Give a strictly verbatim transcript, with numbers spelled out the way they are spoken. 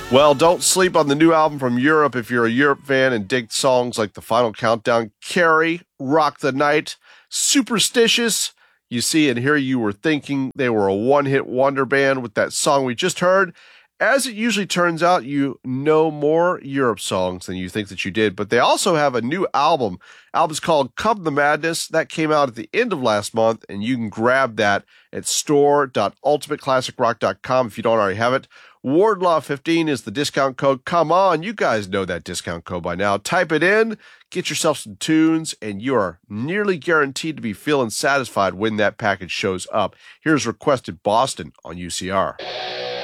Well, don't sleep on the new album from Europe if you're a Europe fan and dig songs like The Final Countdown, Carrie, Rock the Night, Superstitious. You see and hear you were thinking they were a one-hit wonder band with that song we just heard. As it usually turns out, you know more Europe songs than you think that you did, but they also have a new album. Album's called Come the Madness. That came out at the end of last month, and you can grab that at store dot ultimate classic rock dot com if you don't already have it. Wardlaw fifteen is the discount code. Come on, you guys know that discount code by now. Type it in, get yourself some tunes, and you are nearly guaranteed to be feeling satisfied when that package shows up. Here's Requested Boston on U C R.